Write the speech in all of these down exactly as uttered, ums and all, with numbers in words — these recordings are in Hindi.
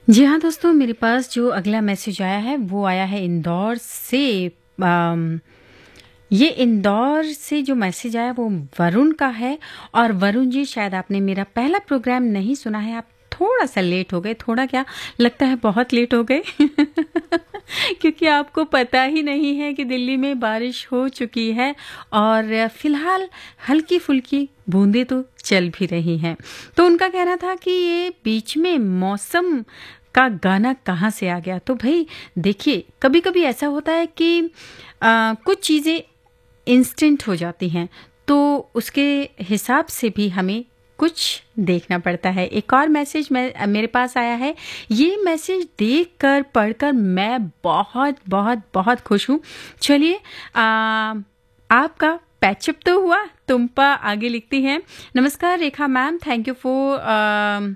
जी हाँ दोस्तों, मेरे पास जो अगला मैसेज आया है वो आया है इंदौर से। अम, ये इंदौर से जो मैसेज आया वो वरुण का है। और वरुण जी, शायद आपने मेरा पहला प्रोग्राम नहीं सुना है, आप थोड़ा सा लेट हो गए। थोड़ा क्या, लगता है बहुत लेट हो गए क्योंकि आपको पता ही नहीं है कि दिल्ली में बारिश हो चुकी है और फिलहाल हल्की फुल्की बूंदें तो चल भी रही हैं। तो उनका कहना था कि ये बीच में मौसम का गाना कहाँ से आ गया। तो भाई देखिए, कभी कभी ऐसा होता है कि आ, कुछ चीज़ें इंस्टेंट हो जाती हैं, तो उसके हिसाब से भी हमें कुछ देखना पड़ता है। एक और मैसेज मैं मेरे पास आया है। ये मैसेज देखकर पढ़कर मैं बहुत बहुत बहुत खुश हूँ। चलिए, आ, आपका पैचअप तो हुआ। तुम्पा आगे लिखती हैं, नमस्कार रेखा ma'am, thank you for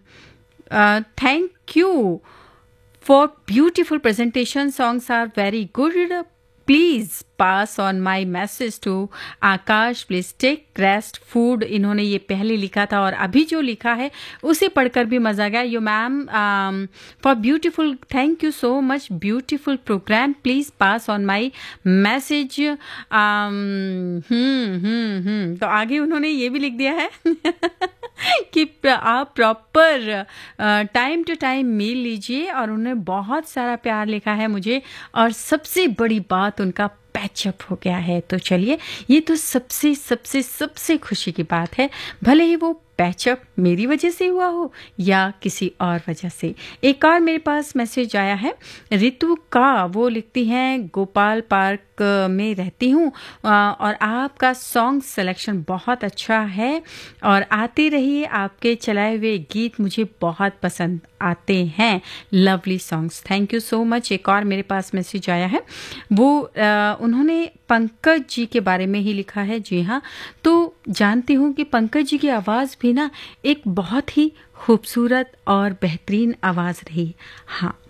thank you for beautiful presentation. Songs are very good. Please pass on my message to Akash. Please take rest. Food इन्होंने ये पहले लिखा था और अभी जो लिखा है उसे पढ़कर भी मजा आ गया। You ma'am for beautiful, thank you so much, beautiful programme, please pass on my message. हम्म हम्म हम्म तो आगे उन्होंने ये भी लिख दिया है कि आप proper time to time mail लीजिए, और उन्होंने बहुत सारा प्यार लिखा है मुझे, और सबसे बड़ी बात उनका पैचअप हो गया है। तो चलिए, ये तो सबसे सबसे सबसे खुशी की बात है, भले ही वो पैचअप मेरी वजह से हुआ हो या किसी और वजह से। एक और मेरे पास मैसेज आया है ऋतु का। वो लिखती हैं, गोपाल पार्क में रहती हूँ और आपका सॉन्ग सिलेक्शन बहुत अच्छा है और आते रहिए, आपके चलाए हुए गीत मुझे बहुत पसंद आते हैं। Lovely songs, thank you so much. एक और मेरे पास मैसेज आया है, वो आ, उन्होंने पंकज जी के बारे में ही लिखा है। जी हाँ, तो जानती हूँ कि पंकज जी की आवाज़ भी ना एक बहुत ही खूबसूरत और बेहतरीन आवाज़ रही। हाँ,